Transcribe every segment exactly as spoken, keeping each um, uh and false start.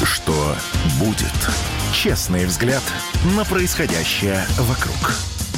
Что будет? Честный взгляд на происходящее вокруг.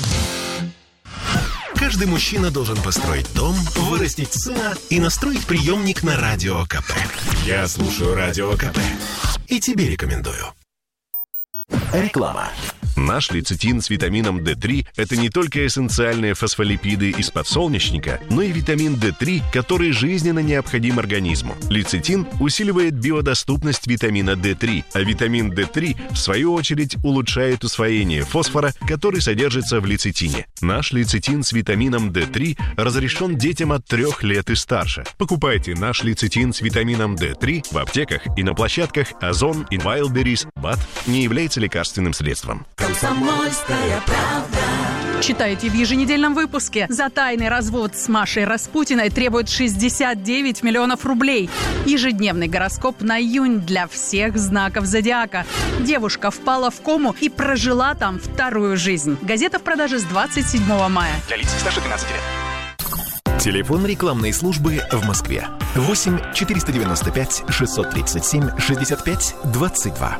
Каждый мужчина должен построить дом, вырастить сына и настроить приемник на Радио КП. Я слушаю Радио КП и тебе рекомендую. Реклама. Наш лецитин с витамином дэ три – это не только эссенциальные фосфолипиды из подсолнечника, но и витамин дэ три, который жизненно необходим организму. Лецитин усиливает биодоступность витамина дэ три, а витамин дэ три, в свою очередь, улучшает усвоение фосфора, который содержится в лецитине. Наш лецитин с витамином дэ три разрешен детям от трех лет и старше. Покупайте наш лецитин с витамином дэ три в аптеках и на площадках Озон и Wildberries. БАД не является лекарственным средством. Комсомольская правда. Читайте в еженедельном выпуске. За тайный развод с Машей Распутиной требуют шестьдесят девять миллионов рублей. Ежедневный гороскоп на июнь для всех знаков зодиака. Девушка впала в кому и прожила там вторую жизнь. Газета в продаже с двадцать седьмого мая. Для лиц старше двенадцати лет. Телефон рекламной службы в Москве. восемь четыреста девяносто пять шестьсот тридцать семь шестьдесят пять двадцать два.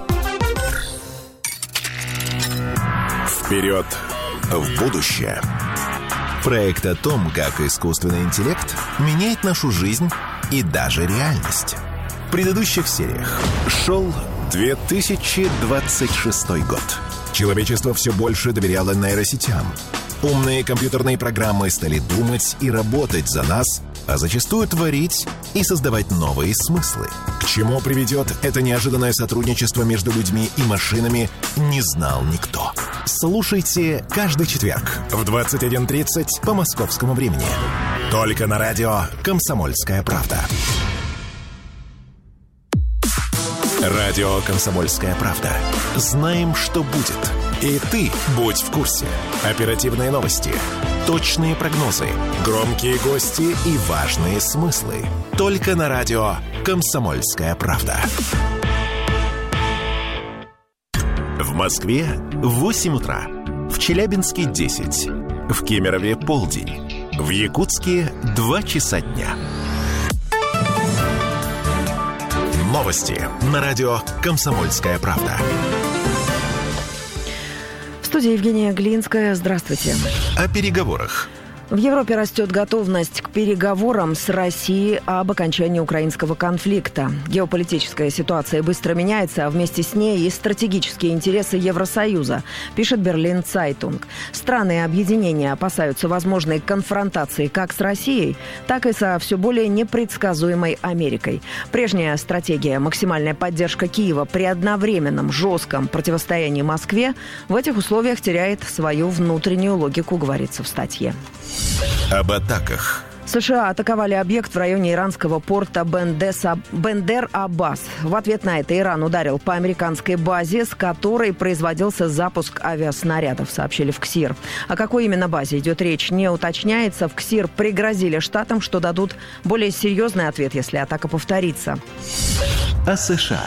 Вперед в будущее. Проект о том, как искусственный интеллект меняет нашу жизнь и даже реальность. В предыдущих сериях шел две тысячи двадцать шестой год. Человечество все больше доверяло нейросетям. Умные компьютерные программы стали думать и работать за нас, а зачастую творить и создавать новые смыслы. К чему приведет это неожиданное сотрудничество между людьми и машинами, не знал никто. Слушайте каждый четверг в двадцать один тридцать по московскому времени. Только на радио «Комсомольская правда». Радио «Комсомольская правда». Знаем, что будет. И ты будь в курсе. Оперативные новости, точные прогнозы, громкие гости и важные смыслы. Только на радио «Комсомольская правда». В Москве восемь утра. В Челябинске десять. В Кемерове полдень. В Якутске два часа дня. Новости на радио «Комсомольская правда». В студии Евгения Глинская. Здравствуйте. О переговорах. В Европе растет готовность к переговорам с Россией об окончании украинского конфликта. Геополитическая ситуация быстро меняется, а вместе с ней и стратегические интересы Евросоюза, пишет Берлин Цайтунг. Страны объединения опасаются возможной конфронтации как с Россией, так и со все более непредсказуемой Америкой. Прежняя стратегия «максимальная поддержка Киева при одновременном жестком противостоянии Москве» в этих условиях теряет свою внутреннюю логику, говорится в статье. Об атаках. США атаковали объект в районе иранского порта Бендер-Аббас. В ответ на это Иран ударил по американской базе, с которой производился запуск авиаснарядов, сообщили в КСИР. О какой именно базе идет речь, не уточняется. В КСИР пригрозили штатам, что дадут более серьезный ответ, если атака повторится. О США.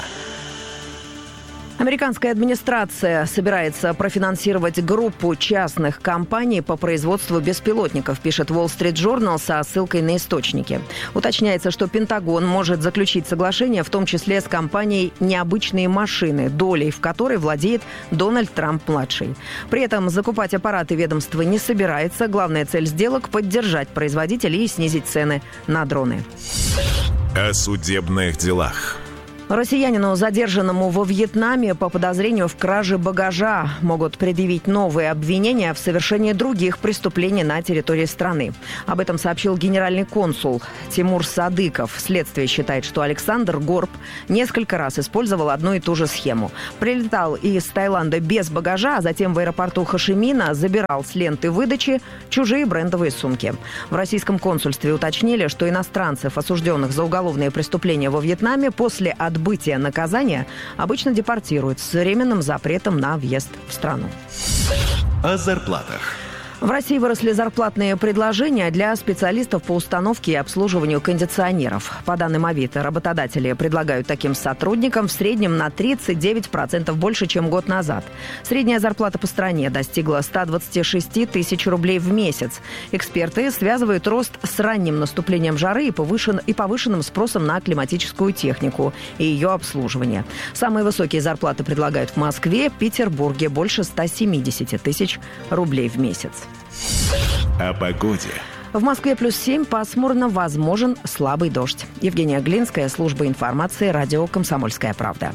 Американская администрация собирается профинансировать группу частных компаний по производству беспилотников, пишет Wall Street Journal со ссылкой на источники. Уточняется, что Пентагон может заключить соглашение, в том числе с компанией «Необычные машины», долей в которой владеет Дональд Трамп-младший. При этом закупать аппараты ведомство не собирается. Главная цель сделок – поддержать производителей и снизить цены на дроны. О судебных делах. Россиянину, задержанному во Вьетнаме по подозрению в краже багажа, могут предъявить новые обвинения в совершении других преступлений на территории страны. Об этом сообщил генеральный консул Тимур Садыков. Следствие считает, что Александр Горб несколько раз использовал одну и ту же схему. Прилетал из Таиланда без багажа, а затем в аэропорту Хошимина забирал с ленты выдачи чужие брендовые сумки. В российском консульстве уточнили, что иностранцев, осужденных за уголовные преступления во Вьетнаме, после отбытия Отбытие наказания обычно депортируют с временным запретом на въезд в страну. О зарплатах. В России выросли зарплатные предложения для специалистов по установке и обслуживанию кондиционеров. По данным Авито, работодатели предлагают таким сотрудникам в среднем на тридцать девять процентов больше, чем год назад. Средняя зарплата по стране достигла сто двадцать шесть тысяч рублей в месяц. Эксперты связывают рост с ранним наступлением жары и, повышен, и повышенным спросом на климатическую технику и ее обслуживание. Самые высокие зарплаты предлагают в Москве, Петербурге больше ста семидесяти тысяч рублей в месяц. О погоде. В Москве плюс семь, пасмурно, возможен слабый дождь. Евгения Глинская, служба информации, радио «Комсомольская правда».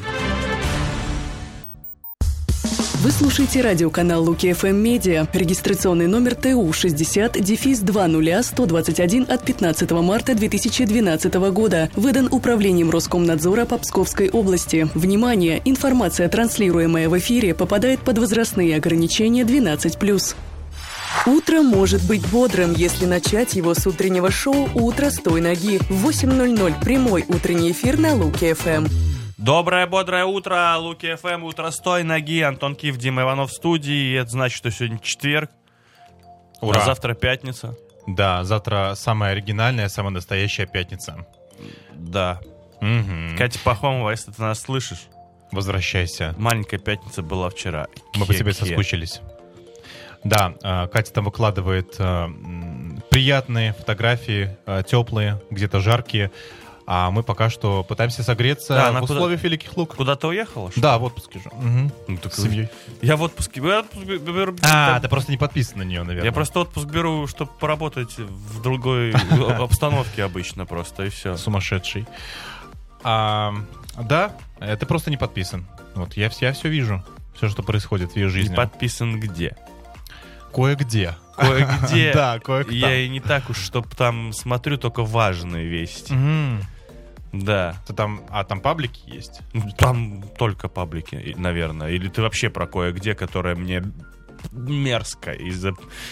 Вы слушаете радиоканал Луки эф эм Медиа. Регистрационный номер Т У шестьдесят два ноль сто двадцать один от пятнадцатого марта две тысячи двенадцатого года. Выдан Управлением Роскомнадзора по Псковской области. Внимание! Информация, транслируемая в эфире, попадает под возрастные ограничения двенадцать плюс. Утро может быть бодрым, если начать его с утреннего шоу «Утро с той ноги». В восемь ноль ноль прямой утренний эфир на Луки эф эм. Доброе, бодрое утро, Луки эф эм, утро с той ноги. Антон Киев, Дима Иванов в студии. И это значит, что сегодня четверг. Ура. А завтра пятница. Да, завтра самая оригинальная, самая настоящая пятница. Да. Угу. Катя Пахомова, если ты нас слышишь, возвращайся. Маленькая пятница была вчера. Мы по тебе соскучились. Да, Катя там выкладывает э, приятные фотографии, э, теплые, где-то жаркие. А мы пока что пытаемся согреться да, в куда... условиях Великих Луг. Куда-то уехала? Что? Да, в отпуске же. Угу. Ну, так с семьей. Я в отпуске. А, ты просто не подписан на нее, наверное. Я просто отпуск беру, чтобы поработать в другой обстановке обычно просто, и все. Сумасшедший. А, да, ты просто не подписан. Вот, я, я все вижу. Все, что происходит в ее жизни. Не подписан где? Кое-где. Кое-где. Да, кое-где. Я и не так уж, чтоб там смотрю только важные вести. Да. Ты там, а там паблики есть? Там только паблики, наверное. Или ты вообще про кое-где, которое мне мерзко из-за...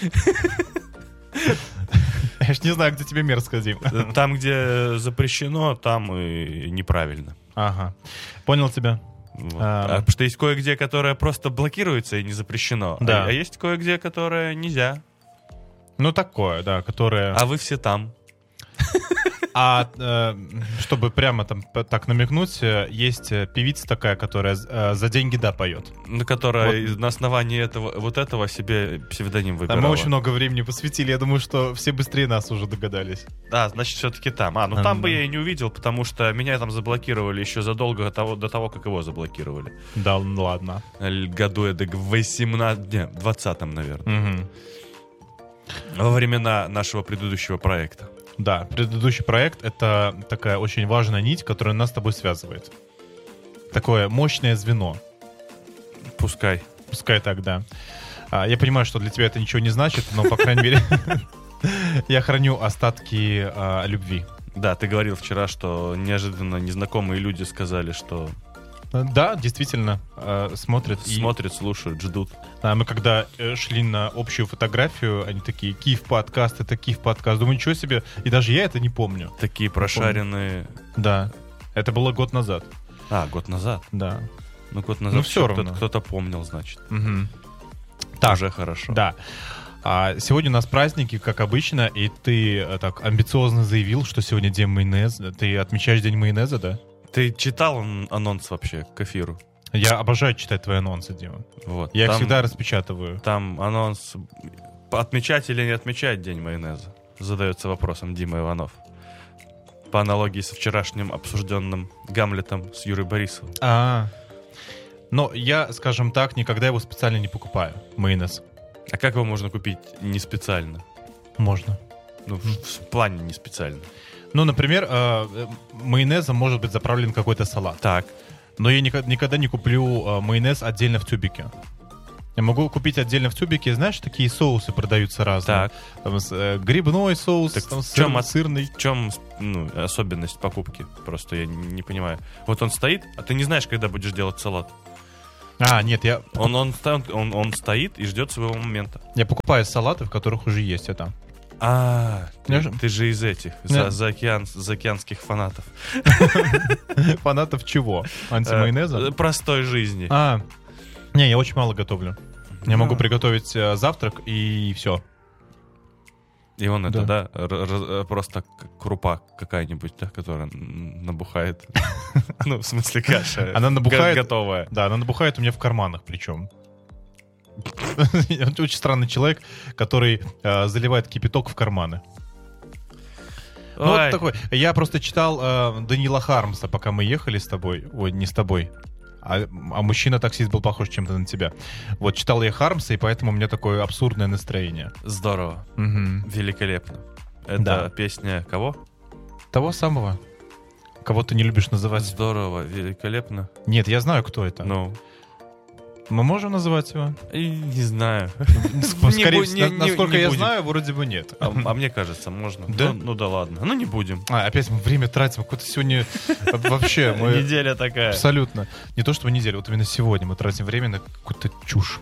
Я ж не знаю, где тебе мерзко, Дим. Там, где запрещено, там и неправильно. Ага. Понял тебя. Вот. А, потому что есть кое-где, которое просто блокируется и не запрещено. Да. А, а есть кое-где, которое нельзя. Ну, такое, да, которое... А вы все там. А э, чтобы прямо там так намекнуть, есть певица такая, которая э, за деньги да поет. Ну, которая Вот. на основании этого, вот этого себе псевдоним выбирала. Там мы очень много времени посвятили. Я думаю, что все быстрее нас уже догадались. Да, значит, все-таки там. А, ну А, там да. бы я и не увидел, потому что меня там заблокировали еще задолго до того, до того как его заблокировали. Да, ну ладно. Году эдак в восемнадцатом, не, двадцатом, наверное. Угу. Во времена нашего предыдущего проекта. Да, предыдущий проект — это такая очень важная нить, которая нас с тобой связывает. Такое мощное звено. Пускай. Пускай так, да. А, я понимаю, что для тебя это ничего не значит, но, по крайней мере, я храню остатки а, любви. Да, ты говорил вчера, что неожиданно незнакомые люди сказали, что Да, действительно, э, смотрят. смотрят, и... слушают, ждут. А мы когда э, шли на общую фотографию, они такие: Киев подкаст, это Киев подкаст. Думаю, ничего себе. И даже я это не помню. Такие прошаренные. Да. Это было год назад. А, год назад? Да. Ну, год назад ну, все равно. Кто-то, кто-то помнил, значит. Угу. Так. Уже хорошо. Да. А сегодня у нас праздники, как обычно, и ты э, так амбициозно заявил, что сегодня день майонеза. Ты отмечаешь день майонеза, да? Ты читал анонс вообще к эфиру? Я обожаю читать твои анонсы, Дима. Вот. Я там, их всегда распечатываю. Там анонс отмечать или не отмечать день майонеза? Задается вопросом Дима Иванов. По аналогии со вчерашним обсужденным Гамлетом с Юрой Борисовым. А, но я, скажем так, никогда его специально не покупаю, майонез. А как его можно купить не специально? Можно. Ну, в, в плане не специально. Ну, например, э, майонезом может быть заправлен какой-то салат. Так. Но я никогда, никогда не куплю э, майонез отдельно в тюбике. Я могу купить отдельно в тюбике, знаешь, такие соусы продаются разные. Так. Там, э, грибной соус, Так там, в чем сыр, от- сырный. В чем ну, особенность покупки? Просто я не, не понимаю. Вот он стоит, а ты не знаешь, когда будешь делать салат. А, нет, я, Он, он, ста- он, он стоит и ждет своего момента. я покупаю салаты, в которых уже есть это. А, ты, Я же- ты же из этих, Да. за, за океан, заокеанских фанатов. Фанатов чего? Антимайонеза? Э, Простой жизни. А, не, я очень мало готовлю. Я могу приготовить э, завтрак и все. И он это, Да. да, р- р- просто к- крупа какая-нибудь, да, которая н- набухает. Ну, в смысле каша. Она набухает. Го- Готовая. Да, она набухает у меня в карманах причем. Я очень странный человек, который э, заливает кипяток в карманы. Ну, вот Ой, такой. Я просто читал э, Даниила Хармса, пока мы ехали с тобой. Ой, не с тобой. А, а мужчина-таксист был похож чем-то на тебя. Вот, читал я Хармса, и поэтому у меня такое абсурдное настроение. Здорово. Мгм. Великолепно. Это Да. песня кого? Того самого, кого ты не любишь называть. Здорово, великолепно. Нет, я знаю, кто это. Ну, Мы можем называть его? и не знаю. Скорее бу- всего, не- на- не- насколько не я будем. знаю, вроде бы нет. А, а мне кажется, можно. Да? Ну, ну да ладно. Ну не будем. А, опять мы время тратим. Какое-то сегодня вообще мы... Неделя такая. Абсолютно. Не то, чтобы неделю, вот именно сегодня мы тратим время на какую-то чушь.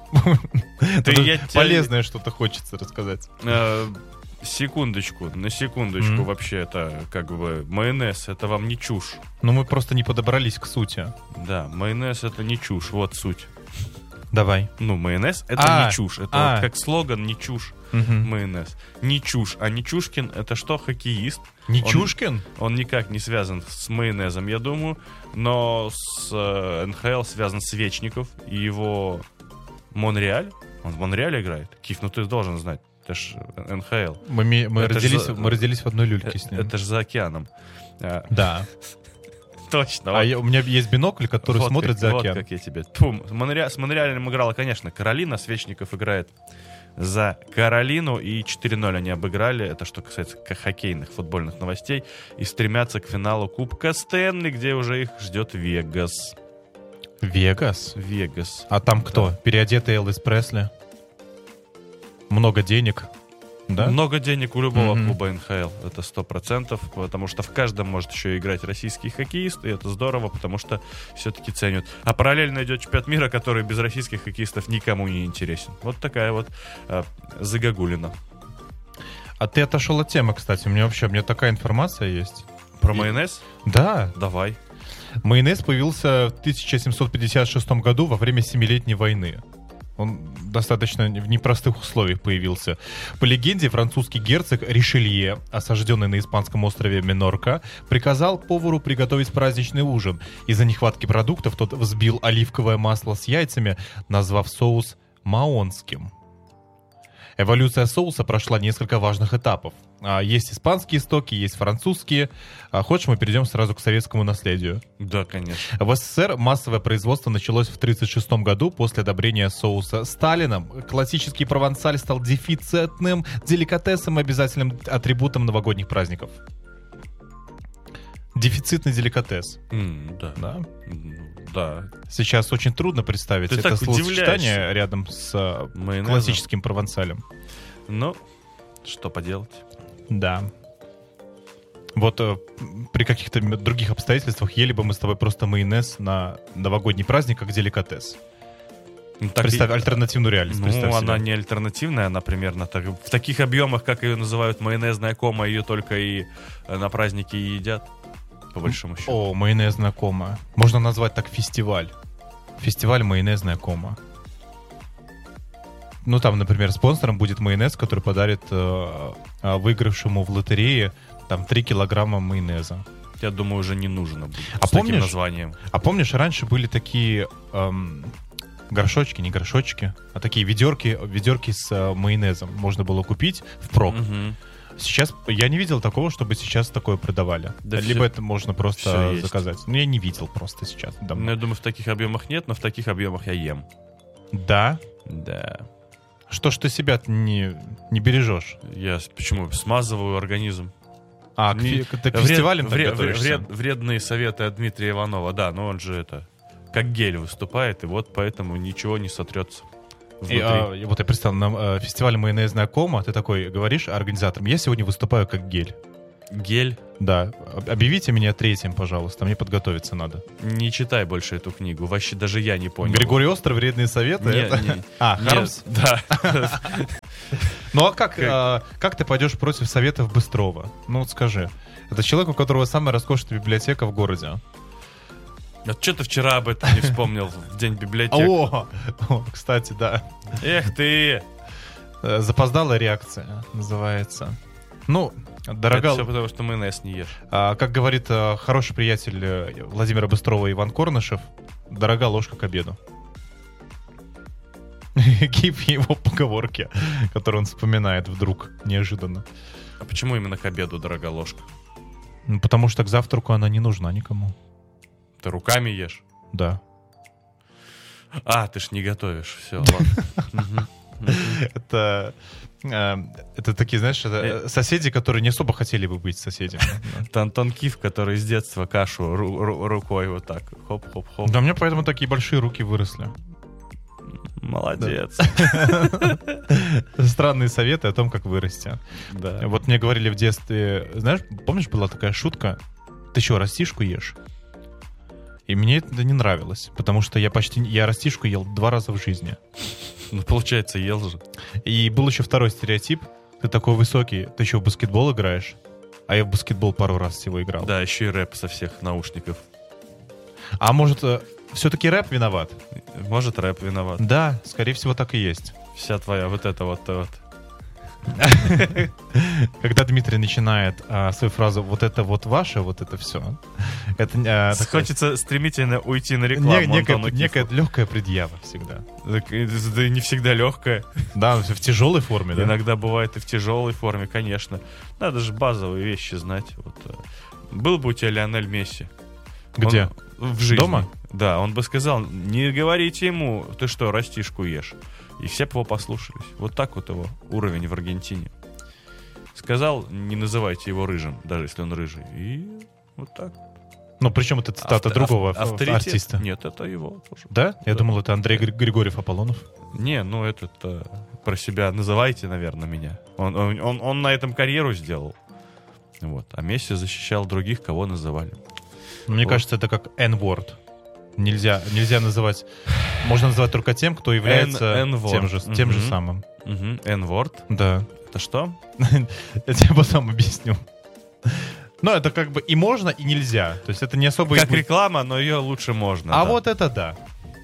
Ты- я тебя- Полезное что-то хочется рассказать. Э, Секундочку, на секундочку. Мгм. Вообще это как бы майонез, это вам не чушь. Но мы просто не подобрались к сути. Да, майонез это не чушь, вот суть. Давай. Ну, майонез это А, не чушь. Это а. вот как слоган не чушь. Мгм. Майонез. Не чушь. А Нечушкин это что, хоккеист? Нечушкин? Он никак не связан с майонезом, я думаю, но с э, эн ха эл связан Свечников и его Монреаль. Он в Монреале играет. Киф, ну ты должен знать. Это ж эн ха эл. Мы, ми- мы, Это ж родились, за- мы родились в одной Э, люльке с ним. Это же за океаном. А, Да. точно. А вот. я- у меня есть бинокль, который Вот смотрит как, за вот океан. как я тебе. Тьфу, с, Монре- с Монреалем играла, конечно, Каролина. Свечников играет за Каролину. И четыре ноль они обыграли. Это что касается к- хоккейных, футбольных новостей. И стремятся к финалу Кубка Стэнли, где уже их ждет Вегас. Вегас? Вегас. А там кто? Переодетый Элвис Пресли? Много денег? Да? Много денег у любого Мгм. клуба эн ха эл. Это сто процентов. Потому что в каждом может еще играть российский хоккеист. И это здорово, потому что все-таки ценят. А параллельно идет чемпионат мира, который без российских хоккеистов никому не интересен. Вот такая вот а, загогулина. А ты отошел от темы, кстати. У меня вообще, у меня такая информация есть. Про И- майонез? Да. Давай. Майонез появился в тысяча семьсот пятьдесят шестом году во время Семилетней войны. Он достаточно в непростых условиях появился. По легенде, французский герцог Ришелье, осажденный на испанском острове Минорка, приказал повару приготовить праздничный ужин. Из-за нехватки продуктов тот взбил оливковое масло с яйцами, назвав соус маонским. Эволюция соуса прошла несколько важных этапов. А, Есть испанские истоки, есть французские. А, Хочешь, мы перейдем сразу к советскому наследию? Да, конечно. В СССР массовое производство началось в тысяча девятьсот тридцать шестом году после одобрения соуса Сталином. Классический провансаль стал дефицитным деликатесом и обязательным атрибутом новогодних праздников. Дефицитный деликатес. М, да. Да. М, Да. Сейчас очень трудно представить Ты это так словосочетание удивляешься. рядом с э, Майонезом. классическим провансалем. Ну, что поделать? Да. Вот э, при каких-то м- других обстоятельствах ели бы мы с тобой просто майонез на новогодний праздник как деликатес. Ну, так Представь, и- альтернативную реальность. Ну, представь она себе. не альтернативная, она примерно так, в таких объемах, как ее называют майонезная кома, ее только и э, на праздники и едят, по большому счету. О, майонезная кома. Можно назвать так фестиваль. Фестиваль майонезная кома. Ну, там, например, спонсором будет майонез, который подарит э, э, выигравшему в лотерее там три килограмма майонеза. Я думаю, уже не нужно будет А с таким помнишь- названием. А помнишь, раньше были такие эм, горшочки, не горшочки, а такие ведерки, ведерки с э, майонезом можно было купить впрок. Мгм. Сейчас я не видел такого, чтобы сейчас такое продавали. Да Либо всё- это можно всё просто есть. заказать. Ну, я не видел просто сейчас. Ну, давно. я думаю, в таких объемах нет, но в таких объемах я ем. Да? Да. Что ж ты себя не, не бережешь? Я с- почему? Смазываю организм. А, к, Не- фи- к- ты к Вред- фестивалям так вред- готовишься? вред- вредные советы от Дмитрия Иванова, да, но он же это, как гель выступает, и вот поэтому ничего не сотрется внутри. И, а, и вот я представил, на э, фестивале майонезная кома, ты такой говоришь организаторам, я сегодня выступаю как гель. Гель. Да, об- объявите меня третьим, пожалуйста, мне подготовиться надо. Не читай больше эту книгу, вообще даже я не понял. Григорий Остров, вредные советы? Не- это- не- А, Нет, Хармс? да. Ну а как, Как? а, как ты пойдешь против советов Быстрова? Ну вот скажи. Это человек, у которого самая роскошная библиотека в городе. А что ты вчера об этом не вспомнил в день библиотеки? О, о, кстати, да. Эх ты! Запоздалая реакция называется. Ну, дорога... Это все потому, что майонез не ешь. А, как говорит а, хороший приятель Владимира Быстрова Иван Корнышев, дорога ложка к обеду. Гиб его поговорки, которые он вспоминает вдруг, неожиданно. А почему именно к обеду дорога ложка? Ну, потому что к завтраку она не нужна никому. Ты руками ешь? Да. А, ты ж не готовишь. Все, ладно. Это, э, это такие, знаешь, это соседи, которые не особо хотели бы быть соседями. Это Антон Киф, который с детства кашу ру- ру- рукой вот так хоп-хоп-хоп. Да, у меня поэтому такие большие руки выросли. Молодец. Странные советы о том, как вырасти. Да. Вот мне говорили в детстве, знаешь, помнишь, была такая шутка, ты что, растишку ешь? И мне это не нравилось, потому что я почти, я растишку ел два раза в жизни. Ну, получается, ел же. И был еще второй стереотип. Ты такой высокий, ты еще в баскетбол играешь? А я в баскетбол пару раз всего играл. Да, еще и рэп со всех наушников. А может, все-таки рэп виноват? Может, рэп виноват. Да, скорее всего, так и есть. Вся твоя вот эта вот... вот. Когда Дмитрий начинает а, свою фразу «вот это вот ваше, вот это все», это а, хочется такая... стремительно уйти на рекламу. Не, некая, некая легкая предъява всегда. Так, да не всегда легкая. Да, в тяжелой форме, да? Иногда бывает и в тяжелой форме, конечно. Надо же базовые вещи знать. Вот. Был бы у тебя Лионель Месси. Где? Он в жизни. Дома? Да, он бы сказал, не говорите ему, ты что, растишку ешь. И все бы его послушались. Вот так вот его уровень в Аргентине. Сказал, не называйте его рыжим, даже если он рыжий. И вот так. Ну, причем это цитата Авто, другого авторитет? артиста. Нет, это его тоже. Да? Я да. думал, это Андрей Григорьев Аполлонов. Не, ну этот про себя называйте, наверное, меня. Он, он, он, он на этом карьеру сделал. Вот. А Месси защищал других, кого называли. Мне вот. кажется, это как N-word. Нельзя, нельзя называть... Можно называть только тем, кто является N- тем, же, тем угу. же самым. Угу. N-word? Да. Это что? Я тебе потом объясню. Но это как бы и можно, и нельзя. То есть это не особо... Как реклама, но ее лучше можно. А да. вот это да.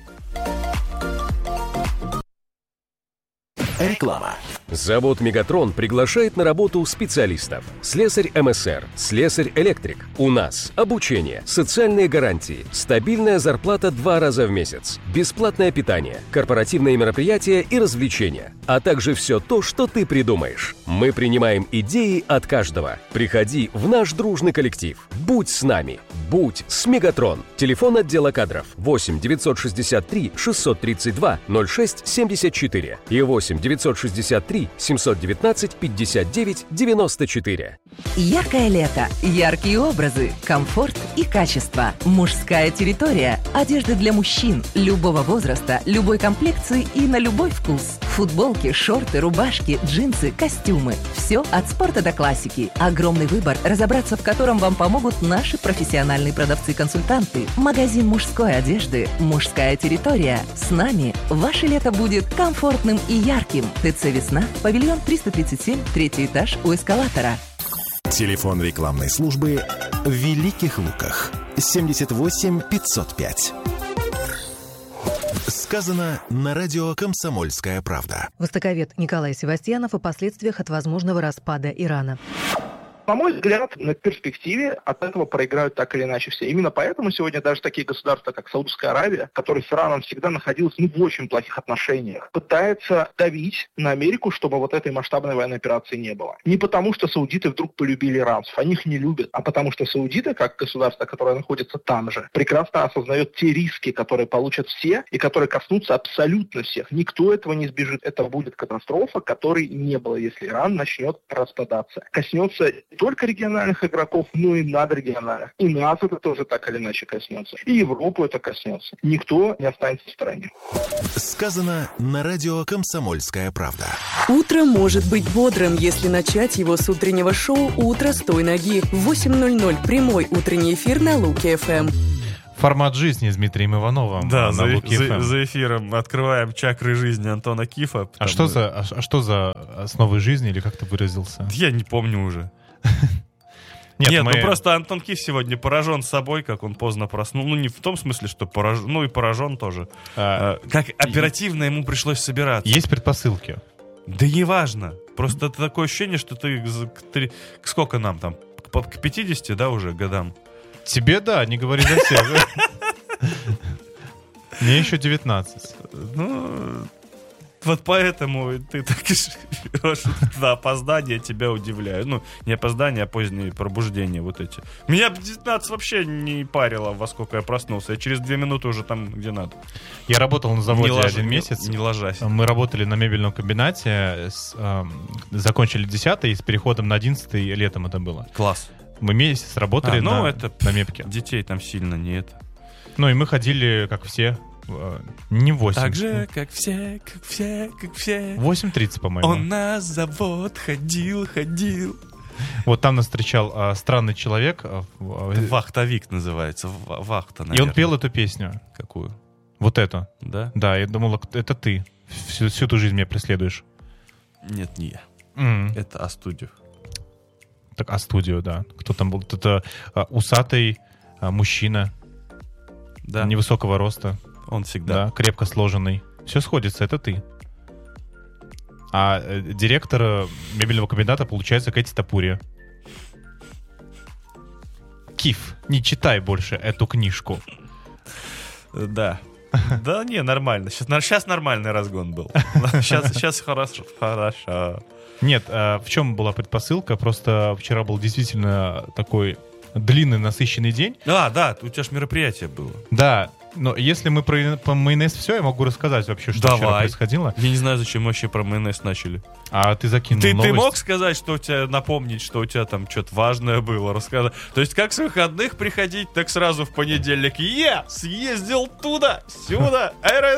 Реклама. Завод «Мегатрон» приглашает на работу специалистов. Слесарь эм эс эр, слесарь-электрик. У нас обучение, социальные гарантии, стабильная зарплата два раза в месяц, бесплатное питание, корпоративные мероприятия и развлечения, а также все то, что ты придумаешь. Мы принимаем идеи от каждого. Приходи в наш дружный коллектив. Будь с нами. Будь с «Мегатрон». Телефон отдела кадров восемь девятьсот шестьдесят три шестьсот тридцать два ноль шесть семьдесят четыре и восемь девятьсот шестьдесят три семьсот девятнадцать пятьдесят девять девяносто четыре. Яркое лето, яркие образы, комфорт и качество. Мужская территория. Одежда для мужчин любого возраста, любой комплекции и на любой вкус. Футболки, шорты, рубашки, джинсы, костюмы. Все от спорта до классики. Огромный выбор, разобраться в котором вам помогут наши профессиональные продавцы-консультанты. Магазин мужской одежды «Мужская территория». С нами ваше лето будет комфортным и ярким. ТЦ «Весна», павильон триста тридцать семь, третий этаж у эскалатора. Телефон рекламной службы в Великих Луках. семьдесят восемь пятьсот пять. Сказано на радио «Комсомольская правда». Востоковед Николай Севастьянов о последствиях от возможного распада Ирана. На мой взгляд, на перспективе от этого проиграют так или иначе все. Именно поэтому сегодня даже такие государства, как Саудовская Аравия, которые с Ираном всегда находились ну, в очень плохих отношениях, пытаются давить на Америку, чтобы вот этой масштабной военной операции не было. Не потому, что саудиты вдруг полюбили иранцев, они их не любят, а потому что саудиты, как государство, которое находится там же, прекрасно осознает те риски, которые получат все и которые коснутся абсолютно всех. Никто этого не избежит. Это будет катастрофа, которой не было, если Иран начнет распадаться. Коснется только региональных игроков, но и надрегиональных. И нас это тоже так или иначе коснется. И Европу это коснется. Никто не останется в стороне. Сказано на радио «Комсомольская правда». Утро может быть бодрым, если начать его с утреннего шоу «Утро с той ноги». В восемь ноль ноль прямой утренний эфир на Луки эф эм. Формат жизни с Дмитрием Ивановым. Да, на за, Луки эф эм. за, за эфиром открываем чакры жизни Антона Кифа. А что, за, а, а что за основы жизни, или как ты выразился? Я не помню уже. Нет, Нет мы... ну просто Антон Киф сегодня поражен собой, как он поздно проснулся. Ну, не в том смысле, что поражен, ну и поражен тоже. А, а, как оперативно ему пришлось собираться. Есть предпосылки. Да не важно. Просто это такое ощущение, что ты к, к сколько нам там? К, к пятидесяти, да, уже годам? Тебе, да, не говори за всех. Мне еще девятнадцать. Ну... Вот поэтому ты так и живешь. Да, опоздание тебя удивляет. Ну, не опоздание, а позднее пробуждение вот эти. Меня девятнадцать вообще не парило, во сколько я проснулся. Я через две минуты уже там, где надо. Я работал на заводе не один ложь, месяц. Не, не ложась. Мы работали на мебельном комбинате. С, э, закончили десятый, и с переходом на одиннадцатый летом это было. Класс. Мы месяц работали а, ну, на, это, на мебке. Детей там сильно не это. Ну, и мы ходили, как все... Не восемь. Так же, как все, как все, как все. восемь тридцать, по-моему. Он на завод ходил, ходил. Вот там нас встречал а, странный человек. А, Вахтовик называется. Вахта, наверное. И он пел эту песню. Какую? Вот эту. Да? Да, я думал, это ты. Всю, всю ту жизнь меня преследуешь. Нет, не я. Mm. Это А-студио. Так, А-студио, да. Кто там был? Это а, усатый а, мужчина. Да. Невысокого роста. Он всегда. Да, крепко сложенный. Все сходится, это ты. А э, директор э, мебельного комбината, получается, Кэти Топурия. Киф, не читай больше эту книжку. Да. Да не, нормально. Сейчас, сейчас нормальный разгон был. Сейчас, сейчас хорошо. хорошо. Нет, э, в чем была предпосылка? Просто вчера был действительно такой длинный, насыщенный день. А, да, у тебя же мероприятие было. Да. Но если мы про, про майонез все, я могу рассказать вообще, что Давай. вчера происходило. Я не знаю, зачем мы вообще про майонез начали. А ты закинул ты, новость. Ты мог сказать, что у тебя, напомнить, что у тебя там что-то важное было, рассказать? То есть как с выходных приходить, так сразу в понедельник. Я съездил туда, сюда,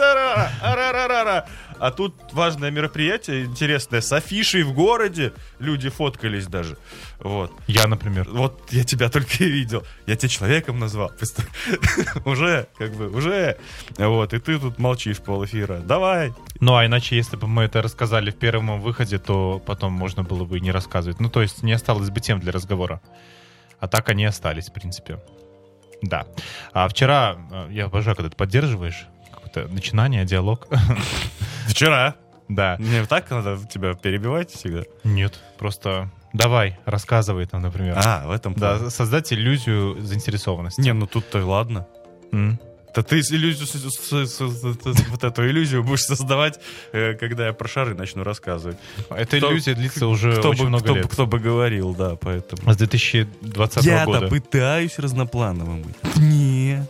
а тут важное мероприятие, интересное, с афишей в городе. Люди фоткались даже. Вот. Я, например. Вот я тебя только и видел. Я тебя человеком назвал. Уже, как бы, уже. Вот, и ты тут молчишь полэфира. Давай. Ну, а иначе, если бы мы это рассказали в первом выходе, то потом можно было бы и не рассказывать. Ну, то есть не осталось бы тем для разговора. А так они остались, в принципе. Да. А вчера, я обожаю, когда ты поддерживаешь какое-то начинание, диалог. Вчера? Да. Мне так надо тебя перебивать всегда? Нет, просто давай, рассказывай там, например. А, в этом плане. Да, создать иллюзию заинтересованности. Не, ну тут-то ладно. Mm. Да ты иллюзию, вот эту иллюзию будешь создавать, когда я про шары начну рассказывать. Эта кто, иллюзия длится уже кто очень бы, много кто, лет. Кто бы говорил, да, поэтому. С две тысячи двадцатого года. Я-то пытаюсь разноплановым быть. Нет.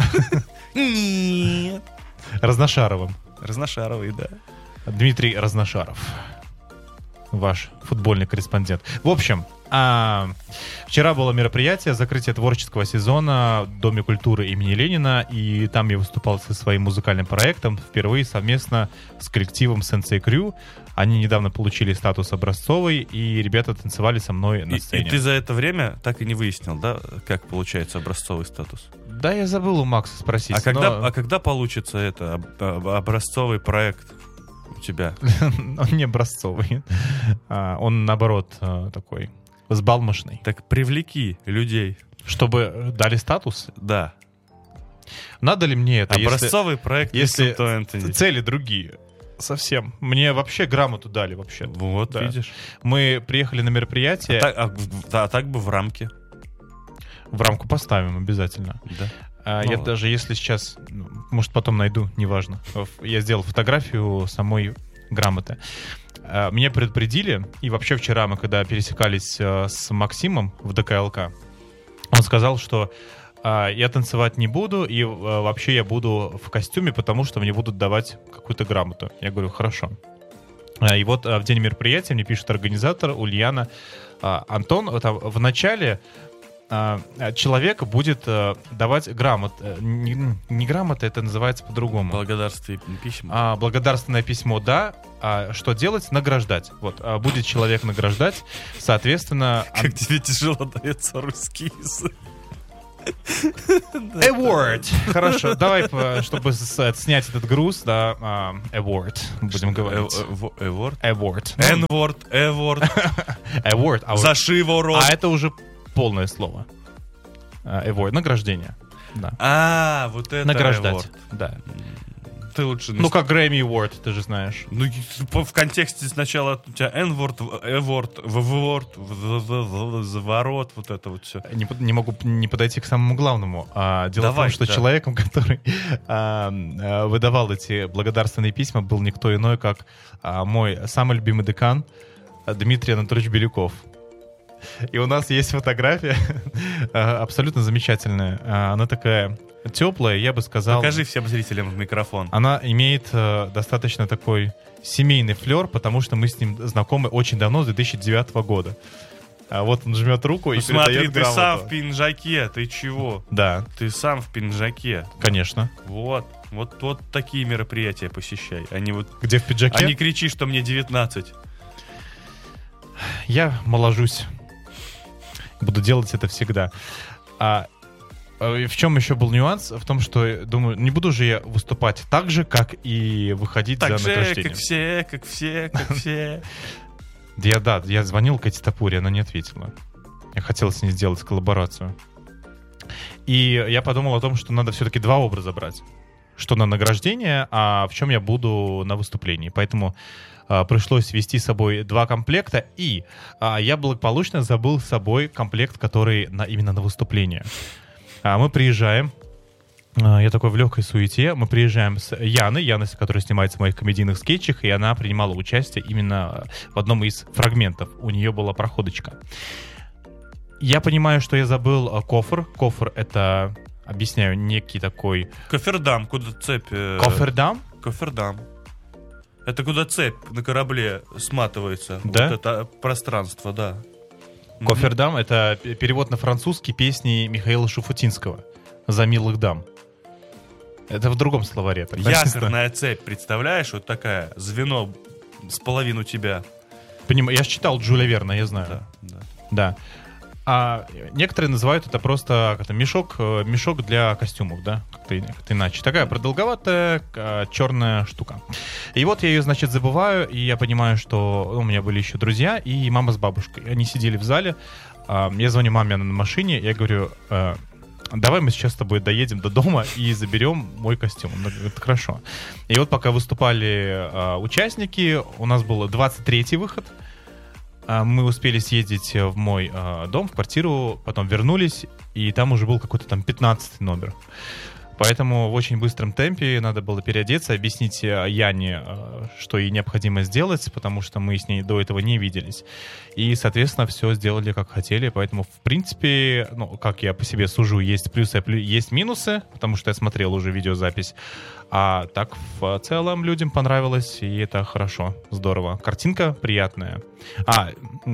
Нет. Разношаровым. Разношаровый, да. Дмитрий Разношаров. Ваш футбольный корреспондент. В общем, а, вчера было мероприятие, закрытие творческого сезона в Доме культуры имени Ленина, и там я выступал со своим музыкальным проектом впервые совместно с коллективом Sensei Crew. Они недавно получили статус образцовый, и ребята танцевали со мной на сцене. И, и ты за это время так и не выяснил, да, как получается образцовый статус? Да, я забыл у Макса спросить. А, но... когда, а когда получится это образцовый проект? Тебя. Он не образцовый. Он, наоборот, такой взбалмошный. Так привлеки людей. Чтобы дали статус? Да. Надо ли мне это? Образцовый если, проект, если Энтони. Цели другие. Совсем. Мне вообще грамоту дали вообще. Вот, да. Видишь. Мы приехали на мероприятие. А так, а, а, а так бы в рамке. В рамку поставим обязательно. Да. А, я даже если сейчас, может, потом найду, неважно. Я сделал фотографию самой грамоты. А, меня предупредили, и вообще вчера мы, когда пересекались а, с Максимом в ДКЛК, он сказал, что а, я танцевать не буду, и а, вообще я буду в костюме, потому что мне будут давать какую-то грамоту. Я говорю, хорошо. А, и вот а, в день мероприятия мне пишет организатор Ульяна: а, Антон, вот, а, в начале человек будет э, давать грамот. Не, не грамота, это называется по-другому. Благодарственное письмо. А, благодарственное письмо, да. А что делать? Награждать. Вот. А будет человек награждать, соответственно... Как тебе тяжело дается русский язык. Award. Хорошо, давай, чтобы снять этот груз, да, award будем говорить. Award? Award. N-word, award. Award. За шиворот. А это уже полное слово. Award, награждение. Да. А, вот это награждать. Award. Да. Ты лучше... Ну, как Grammy Award, ты же знаешь. Ну, в контексте сначала у тебя N-word, E-word, V-word, заворот, вот это вот все. Не, не могу не подойти к самому главному. А, дело Давай, в том, что да. человеком, который а, а, выдавал эти благодарственные письма, был никто иной, как а, мой самый любимый декан Дмитрий Анатольевич Беляков. И у нас есть фотография абсолютно замечательная. Она такая теплая, я бы сказал... Покажи всем зрителям в микрофон. Она имеет э, достаточно такой семейный флер, потому что мы с ним знакомы очень давно, с две тысячи девятого года. А вот он жмет руку ну, и смотри, передает ты грамоту. сам в пинжаке, ты чего? Да. Ты сам в пинжаке. Конечно. Вот. Вот, вот такие мероприятия посещай. А не вот... Где в пиджаке? А не кричи, что мне девятнадцать. Я моложусь. Буду делать это всегда. А в чем еще был нюанс? В том, что, думаю, не буду же я выступать так же, как и выходить так за же, награждением. как все, как все, как все. Я, да, я звонил Кате Топуре, она не ответила. Я хотел с ней сделать коллаборацию. И я подумал о том, что надо все-таки два образа брать. Что на награждение, а в чем я буду на выступлении. Поэтому а, пришлось вести с собой два комплекта. И а, я благополучно забыл с собой комплект, который на, именно на выступление. А, мы приезжаем. А, я такой в легкой суете. Мы приезжаем с Яной. Яной, которая снимается в моих комедийных скетчах. И она принимала участие именно в одном из фрагментов. У нее была проходочка. Я понимаю, что я забыл кофр. Кофр — это... Объясняю, некий такой... Кофердам, куда цепь... Э... Кофердам? Кофердам. Это куда цепь на корабле сматывается. Да? Вот это пространство, да. Кофердам — это перевод на французский песни Михаила Шуфутинского «За милых дам». Это в другом словаре. Якорная цепь, представляешь? Вот такая, звено с половину тебя. Понимаю, я же читал Джуля Верна, я знаю. Да, да. Да. А некоторые называют это просто как-то мешок, мешок для костюмов, да, как-то, как-то иначе. Такая продолговатая черная штука. И вот я ее, значит, забываю, и я понимаю, что у меня были еще друзья и мама с бабушкой. Они сидели в зале. Я звоню маме, она на машине, я говорю: давай мы сейчас с тобой доедем до дома и заберем мой костюм. Она говорит: хорошо. И вот пока выступали участники, у нас был двадцать третий выход. Мы успели съездить в мой э, дом, в квартиру, потом вернулись, и там уже был какой-то там пятнадцатый номер. Поэтому в очень быстром темпе надо было переодеться, объяснить Яне, э, что ей необходимо сделать, потому что мы с ней до этого не виделись. И, соответственно, все сделали как хотели. Поэтому, в принципе, ну, как я по себе сужу, есть плюсы, есть минусы, потому что я смотрел уже видеозапись. А так в целом людям понравилось, и это хорошо, здорово. Картинка приятная. А,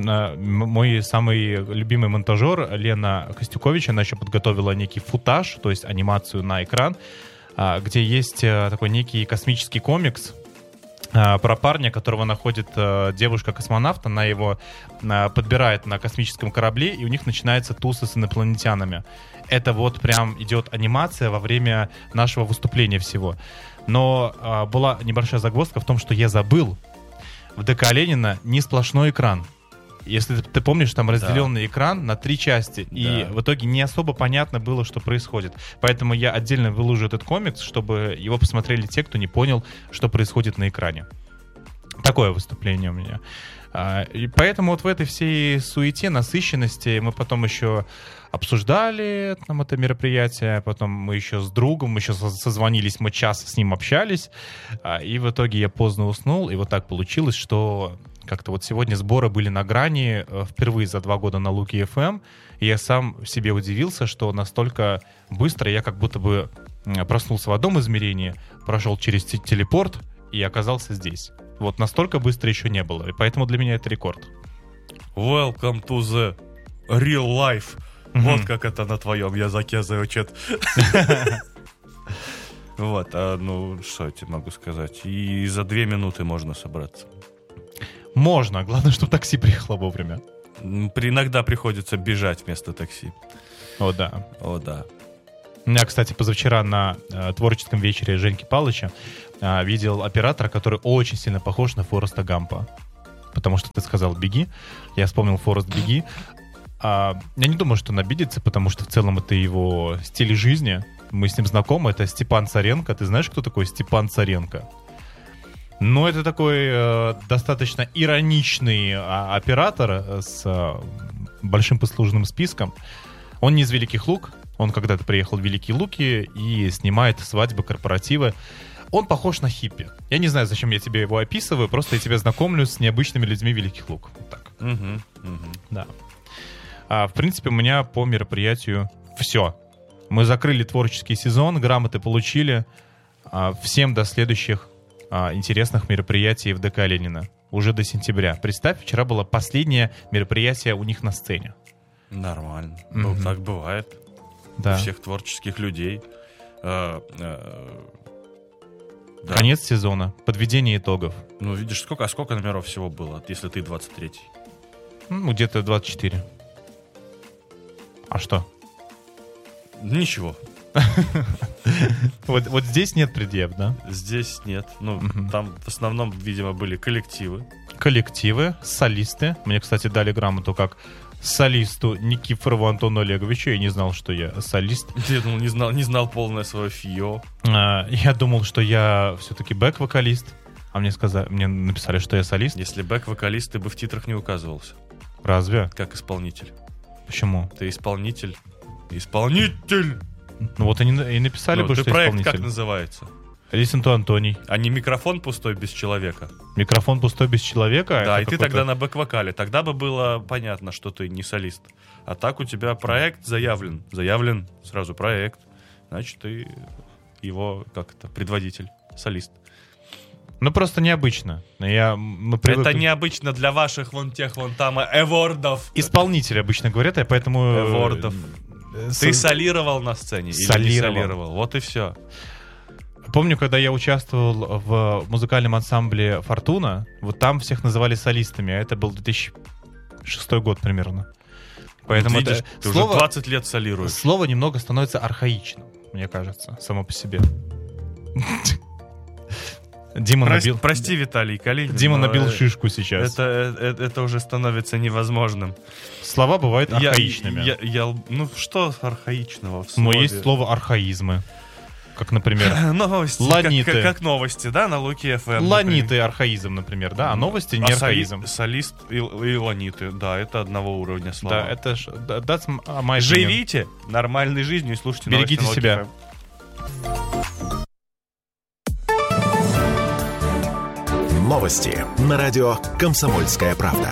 мой самый любимый монтажер Лена Костюкович, она еще подготовила некий футаж, то есть анимацию на экран, где есть такой некий космический комикс про парня, которого находит девушка-космонавт, она его подбирает на космическом корабле, и у них начинается туса с инопланетянами. Это вот прям идет анимация во время нашего выступления всего. Но а, была небольшая загвоздка в том, что я забыл. В ДК Ленина не сплошной экран. Если ты, ты помнишь, там разделенный да. экран на три части. Да. И в итоге не особо понятно было, что происходит. Поэтому я отдельно выложу этот комикс, чтобы его посмотрели те, кто не понял, что происходит на экране. Такое выступление у меня. А, и поэтому вот в этой всей суете, насыщенности мы потом еще обсуждали там это мероприятие, потом мы еще с другом, мы еще созвонились, мы час с ним общались, и в итоге я поздно уснул, и вот так получилось, что как-то вот сегодня сборы были на грани впервые за два года на Луки эф эм, и я сам себе удивился, что настолько быстро я как будто бы проснулся в одном измерении, прошел через телепорт и оказался здесь. Вот настолько быстро еще не было, и поэтому для меня это рекорд. Welcome to the real life. Mm-hmm. Вот как это на твоем языке звучит. Вот, а ну, что я тебе могу сказать? И за две минуты можно собраться. Можно, главное, чтобы такси приехало вовремя. Иногда приходится бежать вместо такси. О, да. О, да. У меня, кстати, позавчера на э, творческом вечере Женьки Палыча э, видел оператора, который очень сильно похож на Фореста Гампа. Потому что ты сказал «беги», я вспомнил «Форест, беги». А, я не думаю, что он обидится, потому что в целом это его стиль жизни. Мы с ним знакомы. Это Степан Царенко. Ты знаешь, кто такой Степан Царенко? Ну, это такой э, достаточно ироничный а, оператор с а, большим послужным списком. Он не из Великих Луг. Он когда-то приехал в Великие Луки и снимает свадьбы, корпоративы. Он похож на хиппи. Я не знаю, зачем я тебе его описываю. Просто я тебя знакомлю с необычными людьми Великих Луг. Вот так. Угу, угу. Да. А, в принципе, у меня по мероприятию все. Мы закрыли творческий сезон, грамоты получили. А, всем до следующих а, интересных мероприятий в ДК Ленина. Уже до сентября. Представь, вчера было последнее мероприятие у них на сцене. Нормально. Mm-hmm. Так бывает. Да. У всех творческих людей. А, а, да. Конец сезона. Подведение итогов. Ну, видишь, сколько, а сколько номеров всего было, если ты двадцать третий? Ну, где-то двадцать четыре. А что? Ничего. Вот, вот здесь нет предъяв, да? Здесь нет. Ну, Мгм. там в основном, видимо, были коллективы. Коллективы, солисты. Мне, кстати, дали грамоту как солисту Никифорову Антону Олеговичу. Я не знал, что я солист. Я думал, не знал, не знал полное свое фио. А, я думал, что я все-таки бэк-вокалист. А мне сказали, мне написали, что я солист. Если бэк-вокалист, ты бы в титрах не указывался. Разве? Как исполнитель. Почему? Ты исполнитель. Исполнитель! Ну вот и, не- и написали Ну, бы, ты что проект как исполнитель. называется? Listen to Антоний. А не микрофон пустой без человека? Микрофон пустой без человека. Да, это и ты какой-то- тогда на бэк-вокале. Тогда бы было понятно, что ты не солист. А так у тебя проект заявлен. Заявлен сразу проект. Значит, ты его, как это, предводитель, солист. Ну просто необычно. Я, мы привыкли- Это необычно для ваших вон тех вон там эвордов. Исполнители обычно говорят, я поэтому... э, Эвордов. э, Ты со- солировал на сцене или не Солировал. солировал? Вот и все. Помню, когда я участвовал в музыкальном ансамбле «Фортуна», вот там всех называли солистами, а это был две тысячи шестой год примерно. Поэтому Вот видишь, это ты слово, уже двадцать лет солируешь. слово немного становится архаичным, мне кажется, само по себе. Дима Прос- набил, Прости, Виталий Калинин. Дима но, набил э, шишку сейчас. Это, это, это уже становится невозможным. Слова бывают Я- архаичными. Я, я- ну что архаичного в Но слове? есть слово архаизмы. Как, например, Новости. Ланиты. Как, как, как новости, да, на Луки эф эм. ланиты архаизм, например, да, а новости не А соли- архаизм. солист и, и ланиты, да, это одного уровня слова. Да, это ж, да, that's my opinion. Живите нормальной жизнью и слушайте Берегите новости на себя. Луки эф эм. Новости на радио «Комсомольская правда».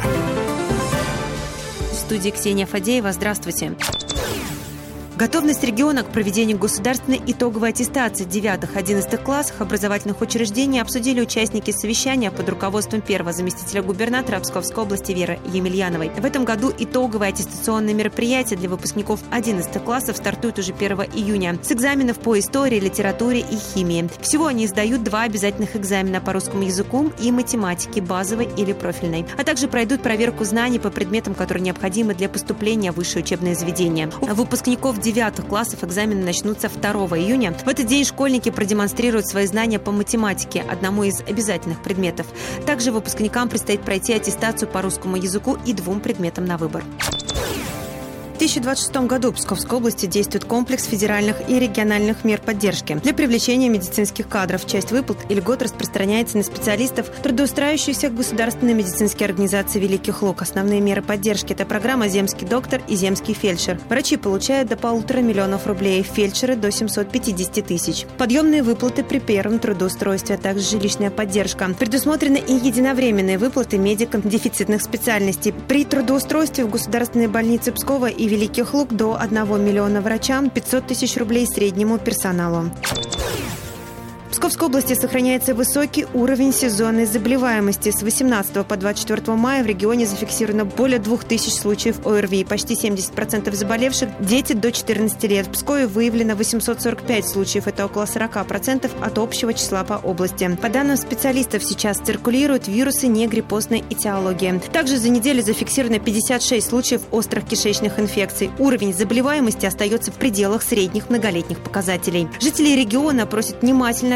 В студии Ксения Фадеева. Здравствуйте. Готовность региона к проведению государственной итоговой аттестации девятых-одиннадцатых классах образовательных учреждений обсудили участники совещания под руководством первого заместителя губернатора Псковской области Веры Емельяновой. В этом году итоговое аттестационное мероприятие для выпускников одиннадцатых классов стартует уже первого июня с экзаменов по истории, литературе и химии. Всего они сдают два обязательных экзамена по русскому языку и математике, базовой или профильной, а также пройдут проверку знаний по предметам, которые необходимы для поступления в высшее учебное заведение. У выпускников девятых классов экзамены начнутся второго июня. В этот день школьники продемонстрируют свои знания по математике, одному из обязательных предметов. Также выпускникам предстоит пройти аттестацию по русскому языку и двум предметам на выбор. В две тысячи двадцать шестом году в Псковской области действует комплекс федеральных и региональных мер поддержки для привлечения медицинских кадров. Часть выплат и льгот распространяется на специалистов, трудоустраивающихся в государственной медицинской организации «Великих Луг». Основные меры поддержки – это программа «Земский доктор» и «Земский фельдшер». Врачи получают до полутора миллионов рублей, фельдшеры – до семьсот пятьдесят тысяч. Подъемные выплаты при первом трудоустройстве, а также жилищная поддержка. Предусмотрены и единовременные выплаты медикам дефицитных специальностей. При трудоустройстве в государственной больнице Пскова и Великих Луг до одного миллиона врачам, пятьсот тысяч рублей среднему персоналу. В Псковской области сохраняется высокий уровень сезонной заболеваемости. С восемнадцатого по двадцать четвёртого мая в регионе зафиксировано более двух тысяч случаев о эр ви. Почти семьдесят процентов заболевших – дети до четырнадцати лет. В Пскове выявлено восемьсот сорок пять случаев. Это около сорок процентов от общего числа по области. По данным специалистов, сейчас циркулируют вирусы негриппозной этиологии. Также за неделю зафиксировано пятьдесят шесть случаев острых кишечных инфекций. Уровень заболеваемости остается в пределах средних многолетних показателей. Жители региона просят внимательно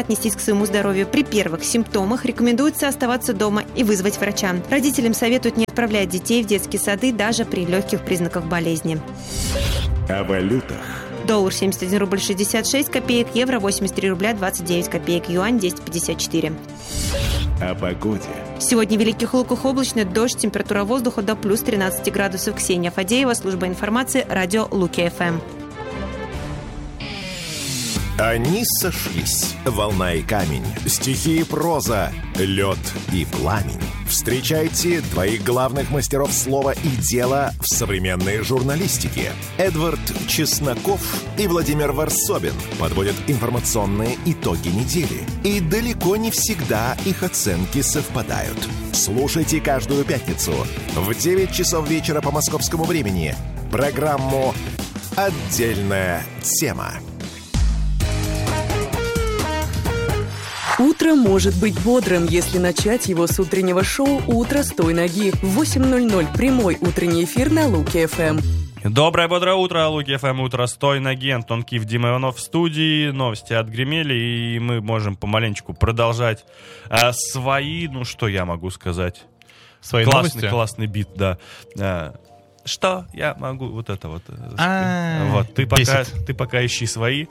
отнестись к своему здоровью. При первых симптомах рекомендуется оставаться дома и вызвать врача. Родителям советуют не отправлять детей в детские сады даже при легких признаках болезни. О валютах. Доллар семьдесят один рубль шестьдесят шесть копеек, евро восемьдесят три рубля двадцать девять копеек, юань десять пятьдесят четыре. О погоде. Сегодня в Великих Луках облачно, дождь, температура воздуха до плюс тринадцать градусов. Ксения Фадеева, служба информации, радио Луки-ФМ. Они сошлись. Волна и камень, стихи и проза, лед и пламень. Встречайте двоих главных мастеров слова и дела в современной журналистике. Эдвард Чесноков и Владимир Варсобин подводят информационные итоги недели. И далеко не всегда их оценки совпадают. Слушайте каждую пятницу в девять часов вечера по московскому времени программу «Отдельная тема». Утро может быть бодрым, если начать его с утреннего шоу «Утро с той ноги». В восемь ноль ноль прямой утренний эфир на Луки-ФМ. Доброе бодрое утро, Луки-ФМ, утро с той ноги. Антон Киф, Дима Иванов в студии. Новости отгремели, и мы можем помаленечку продолжать а, свои, ну что я могу сказать? Свои классный, новости? Классный бит, да. А, что я могу, вот это вот. А-а-а, вот ты пока, бесит. ты пока ищи свои.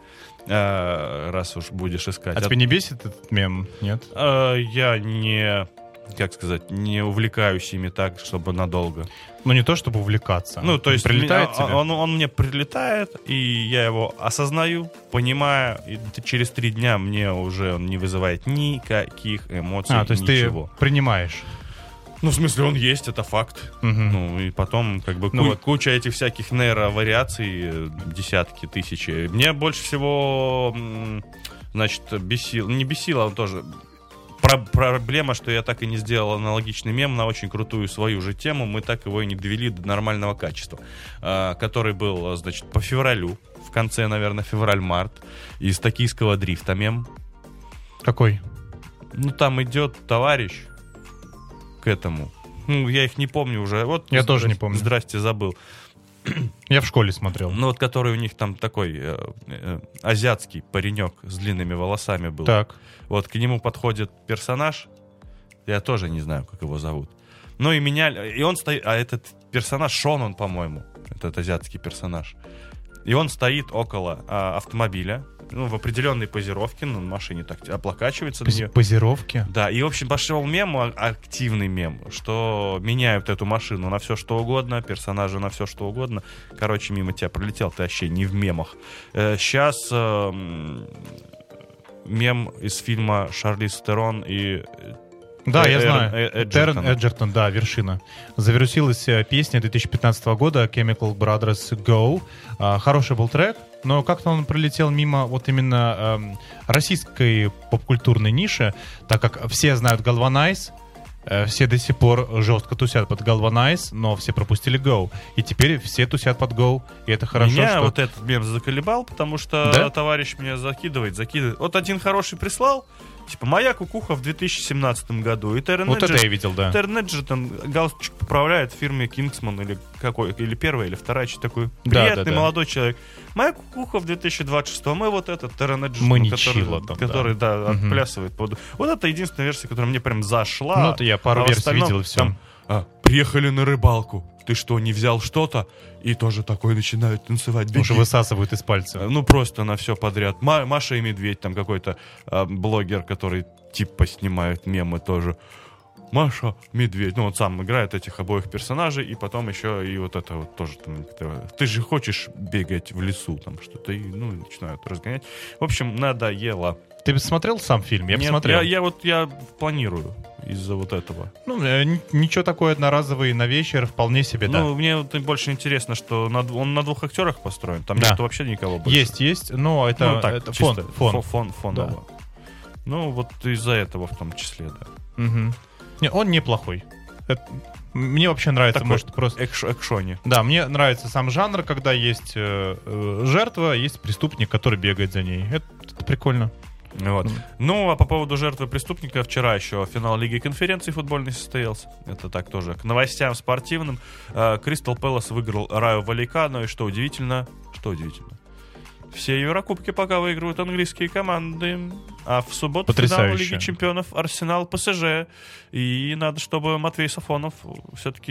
Раз уж будешь искать. А, а тебя не бесит этот мем, нет? А, я не, как сказать, не увлекаюсь ими так, чтобы надолго. Ну, не то, чтобы увлекаться. Ну, то есть прилетает меня, тебе? Он, он мне прилетает, и я его осознаю, понимаю, и через три дня мне уже он не вызывает никаких эмоций, А, то есть ничего. ты принимаешь? Ну, в смысле, он есть, это факт. Угу. Ну, и потом, как бы, ну, ку- вот. куча этих всяких нейровариаций, десятки, тысячи. Мне больше всего, значит, бесило, не бесило, он тоже... Про- проблема, что я так и не сделал аналогичный мем на очень крутую свою же тему, мы так его и не довели до нормального качества, а, который был, значит, по февралю, в конце, наверное, февраль-март, из токийского дрифта мем. Какой? Ну, там идет товарищ к этому. Ну, я их не помню уже. Вот, я тоже не помню. Здрасте, забыл. Я в школе смотрел. Ну, вот который у них там такой э, э, азиатский паренек с длинными волосами был. Так. Вот к нему подходит персонаж. Я тоже не знаю, как его зовут. Ну, и меня... И он стоит... А этот персонаж, Шон он, по-моему. Этот азиатский персонаж. И он стоит около а, автомобиля, ну, в определенной позировке, ну, на машине так облокачивается Поз- на нее. Позировки? Да, и, в общем, пошел мем, активный мем, что меняют эту машину на все, что угодно, персонажа на все, что угодно. Короче, мимо тебя пролетел, ты вообще не в мемах. Э, сейчас э, мем из фильма Шарлиз Терон и... Да, я Эр- знаю. Эр- Террен Эджертон. Эджертон, да, вершина. Завирусилась э, песня две тысячи пятнадцатого года Chemical Brothers Go. А, хороший был трек, но как-то он пролетел мимо вот именно эм, российской попкультурной ниши, так как все знают Galvanize, э, все до сих пор жестко тусят под Galvanize, но все пропустили Go. И теперь все тусят под Go, и это хорошо, Меня что... вот этот мем заколебал, потому что Да? товарищ меня закидывает, закидывает. Вот один хороший прислал, типа, моя кукуха в две тысячи семнадцатом году. И Террен Вот Эджертон, это я видел, да. Террен Эджертон галстучек поправляет в фирме Kingsman или какой, или первая, или вторая, что такой Да, приятный да, да. молодой человек. Моя кукуха в две тысячи двадцать шестом, и вот этот Террен Эджертон, Маничила который, там, который да, да. Мгм. отплясывает. Под... Вот это единственная версия, которая мне прям зашла. Ну, это я пару а в версий остальном видел, и всё. там, а, приехали на рыбалку. Ты что, не взял что-то? И тоже такой начинают танцевать. Уже Беги. высасывают из пальца. Ну, просто на все подряд. Ма- Маша и Медведь, там какой-то а, блогер, который типа снимает мемы тоже. Маша, Медведь. Ну, он сам играет этих обоих персонажей, и потом еще и вот это вот тоже. Там, ты же хочешь бегать в лесу, там что-то, и, ну, начинают разгонять. В общем, надоело. Ты смотрел сам фильм? Я Нет, посмотрел. Я, я вот я планирую из-за вот этого. Ну, э, н- ничего такое одноразовый на вечер, вполне себе, да. Ну, мне вот больше интересно, что на, дв- он на двух актерах построен. Там Да. нет вообще никого больше. Есть, есть, но это, Ну, так, это чисто фон. фон. фо- фон фоново. Ну, вот из-за этого в том числе, да. Мгм. Не, он неплохой. Это- мне вообще нравится, Такой может, просто... экш- экшони. Да, мне нравится сам жанр, когда есть э, э, жертва, есть преступник, который бегает за ней. Это, это прикольно. Вот. Мгм. Ну, а по поводу жертвы преступника, вчера еще финал Лиги конференций футбольной состоялся. Это так тоже. К новостям спортивным. Кристал Пэлас выиграл Райо Валлекано, и что удивительно, что удивительно, Все Еврокубки пока выигрывают английские команды. А в субботу Потрясающе. финал Лиги Чемпионов Арсенал ПСЖ. И надо, чтобы Матвей Сафонов все-таки